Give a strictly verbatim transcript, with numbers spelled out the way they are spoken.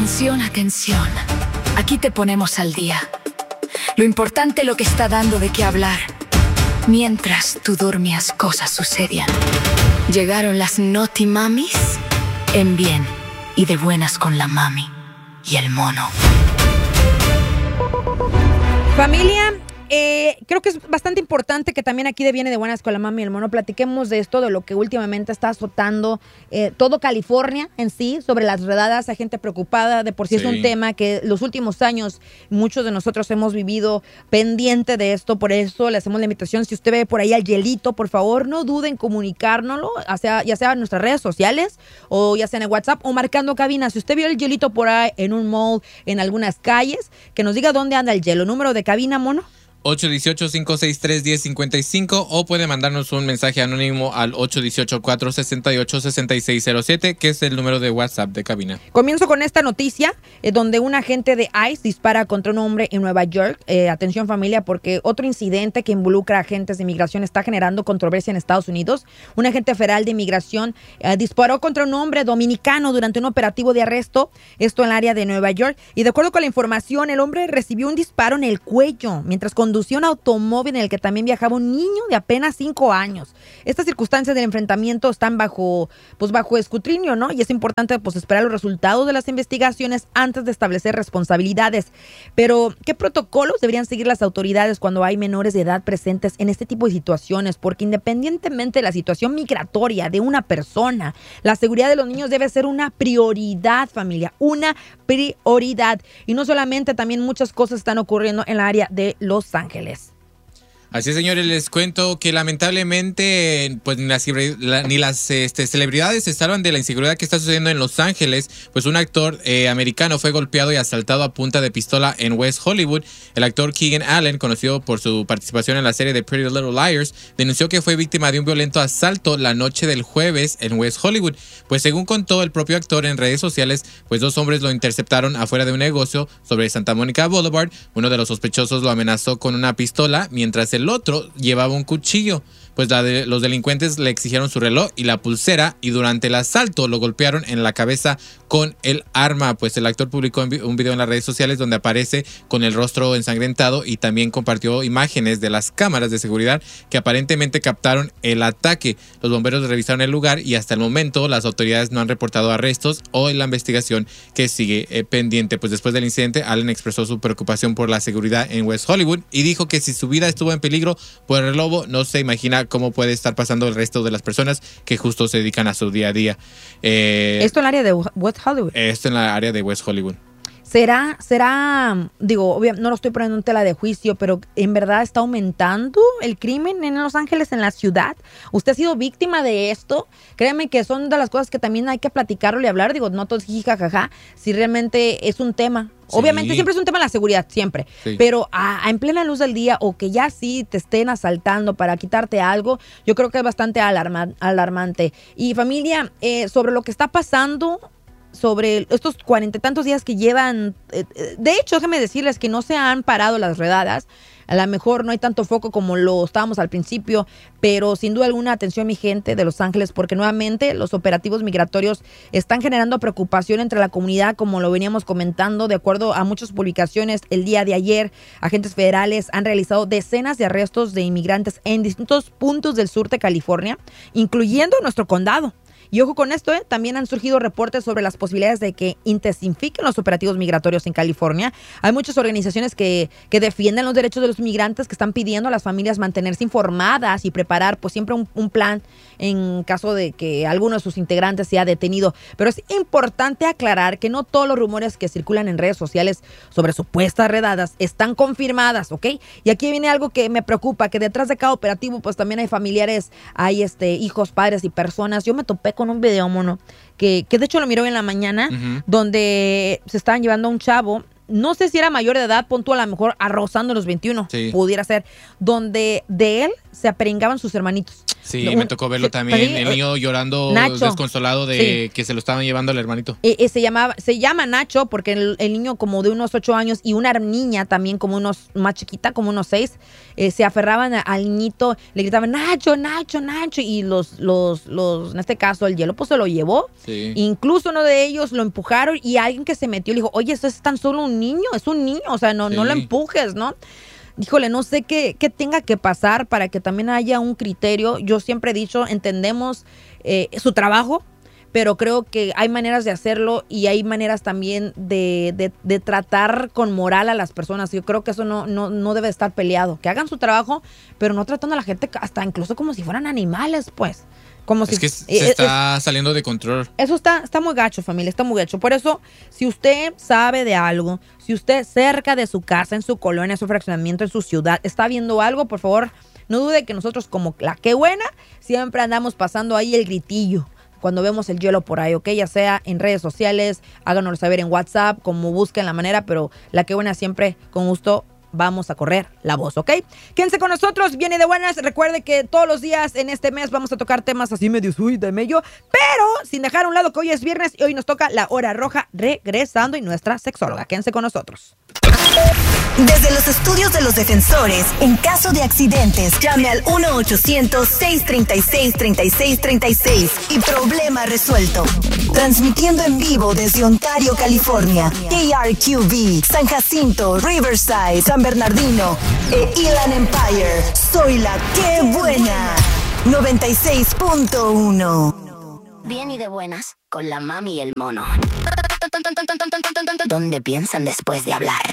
Atención, atención. Aquí te ponemos al día. Lo importante, lo que está dando de qué hablar. Mientras tú dormías, cosas sucedían. Llegaron las Naughty Mamis en bien y de buenas con la mami y el mono. Familia, eh, creo que es bastante importante que también aquí de Viene de Buenas con la Mami y el Mono platiquemos de esto, de lo que últimamente está azotando eh, todo California en sí, sobre las redadas. Hay gente preocupada, de por sí, sí es un tema que los últimos años muchos de nosotros hemos vivido pendiente de esto. Por eso le hacemos la invitación, si usted ve por ahí al hielito, por favor no duden en comunicárnoslo, ya sea, ya sea en nuestras redes sociales o ya sea en el WhatsApp o marcando cabina. Si usted vio el hielito por ahí en un mall, en algunas calles, que nos diga dónde anda el hielo. Número de cabina, Mono. ocho uno ocho, cinco seis tres, uno cero cinco cinco o puede mandarnos un mensaje anónimo al ocho uno ocho, cuatro seis ocho, seis seis cero siete, que es el número de WhatsApp de cabina. Comienzo con esta noticia, eh, donde un agente de ICE dispara contra un hombre en Nueva York. Eh, atención, familia, porque otro incidente que involucra agentes de inmigración está generando controversia en Estados Unidos. Un agente federal de inmigración eh, disparó contra un hombre dominicano durante un operativo de arresto, esto en el área de Nueva York. Y de acuerdo con la información, el hombre recibió un disparo en el cuello mientras conducía un automóvil en el que también viajaba un niño de apenas cinco años. Estas circunstancias del enfrentamiento están bajo, pues bajo escrutinio, ¿no? Y es importante pues esperar los resultados de las investigaciones antes de establecer responsabilidades. Pero, ¿qué protocolos deberían seguir las autoridades cuando hay menores de edad presentes en este tipo de situaciones? Porque independientemente de la situación migratoria de una persona, la seguridad de los niños debe ser una prioridad, familia, una prioridad. Y no solamente, también muchas cosas están ocurriendo en la área de Los Ángeles. Ángeles. Así es, señores, les cuento que lamentablemente pues ni las, ni las este, celebridades se salvan de la inseguridad que está sucediendo en Los Ángeles. Pues un actor eh, americano fue golpeado y asaltado a punta de pistola en West Hollywood. El actor Keegan Allen, conocido por su participación en la serie de Pretty Little Liars, denunció que fue víctima de un violento asalto la noche del jueves en West Hollywood. Pues según contó el propio actor en redes sociales, pues dos hombres lo interceptaron afuera de un negocio sobre Santa Monica Boulevard. Uno de los sospechosos lo amenazó con una pistola, mientras el El otro llevaba un cuchillo. Pues la de, los delincuentes le exigieron su reloj y la pulsera y durante el asalto lo golpearon en la cabeza con el arma. Pues el actor publicó un video en las redes sociales donde aparece con el rostro ensangrentado y también compartió imágenes de las cámaras de seguridad que aparentemente captaron el ataque. Los bomberos revisaron el lugar y hasta el momento las autoridades no han reportado arrestos o en la investigación que sigue eh, pendiente. Pues después del incidente, Allen expresó su preocupación por la seguridad en West Hollywood y dijo que si su vida estuvo en peligro por el robo, no se imagina cómo puede estar pasando el resto de las personas que justo se dedican a su día a día. Eh, esto en el área de West Hollywood. Esto en la área de West Hollywood. ¿Será, será, digo, obviamente no lo estoy poniendo en tela de juicio, pero en verdad está aumentando el crimen en Los Ángeles, en la ciudad? ¿Usted ha sido víctima de esto? Créeme que son de las cosas que también hay que platicarlo y hablar. Digo, no todo es jijajaja, si realmente es un tema. Sí. Obviamente siempre es un tema la seguridad, siempre. Sí. Pero a, a en plena luz del día o que ya sí te estén asaltando para quitarte algo, yo creo que es bastante alarma, alarmante. Y familia, eh, sobre lo que está pasando, sobre estos cuarenta y tantos días que llevan, eh, de hecho, déjenme decirles que no se han parado las redadas. A lo mejor no hay tanto foco como lo estábamos al principio, pero sin duda alguna, atención mi gente de Los Ángeles, porque nuevamente los operativos migratorios están generando preocupación entre la comunidad, como lo veníamos comentando. De acuerdo a muchas publicaciones, el día de ayer, agentes federales han realizado decenas de arrestos de inmigrantes en distintos puntos del sur de California, incluyendo nuestro condado. Y ojo con esto, ¿eh? También han surgido reportes sobre las posibilidades de que intensifiquen los operativos migratorios en California. Hay muchas organizaciones que, que defienden los derechos de los migrantes, que están pidiendo a las familias mantenerse informadas y preparar pues siempre un, un plan en caso de que alguno de sus integrantes sea detenido. Pero es importante aclarar que no todos los rumores que circulan en redes sociales sobre supuestas redadas están confirmadas, ¿ok? Y aquí viene algo que me preocupa, que detrás de cada operativo pues también hay familiares, hay este hijos, padres y personas. Yo me topé con un video, Mono, que, que de hecho lo miró en la mañana, uh-huh. donde se estaban llevando a un chavo, no sé si era mayor de edad, pon tú a lo mejor rozando los veintiuno, sí. pudiera ser, donde de él se aperingaban sus hermanitos. Sí, No, me tocó verlo se- también. sí, El niño llorando Nacho. desconsolado de Sí. que se lo estaban llevando al hermanito. Eh, eh, se llamaba, se llama Nacho porque el, el niño como de unos ocho años y una niña también como unos más chiquita, como unos seis, eh, se aferraban a- al niñito, le gritaban Nacho, Nacho, Nacho y los, los, los, en este caso el hielo pues se lo llevó. Sí. Incluso uno de ellos lo empujaron y alguien que se metió le dijo, oye, eso es tan solo un niño, es un niño, o sea, no, no Sí. lo empujes, ¿no? Híjole, no sé qué, qué tenga que pasar para que también haya un criterio. Yo siempre he dicho, entendemos eh, su trabajo, pero creo que hay maneras de hacerlo y hay maneras también de, de, de tratar con moral a las personas. Yo creo que eso no, no, no debe estar peleado. Que hagan su trabajo, pero no tratando a la gente hasta incluso como si fueran animales, pues. Como si, Es que se eh, está saliendo de control. eso está, está muy gacho, familia, está muy gacho. Por eso, si usted sabe de algo, si usted cerca de su casa, en su colonia, en su fraccionamiento, en su ciudad, está viendo algo, por favor, no dude que nosotros como la que buena, siempre andamos pasando ahí el gritillo cuando vemos el hielo por ahí, ¿ok? Ya sea en redes sociales, háganoslo saber en WhatsApp, como busquen la manera, pero la que buena siempre, con gusto, vamos a correr la voz, ¿ok? Quédense con nosotros, viene de buenas. Recuerde que todos los días en este mes vamos a tocar temas así medio uy, de medio, pero sin dejar a un lado que hoy es viernes y hoy nos toca la hora roja regresando y nuestra sexóloga. Quédense con nosotros. Desde los estudios de los defensores, en caso de accidentes, llame al uno ochocientos, seiscientos treinta y seis, treinta y seis treinta y seis y problema resuelto. Transmitiendo en vivo desde Ontario, California, K R Q V, San Jacinto, Riverside, San Bernardino e Inland Empire. Soy la que buena. noventa y seis punto uno. Bien y de buenas, con la mami y el mono. ¿Dónde piensan después de hablar?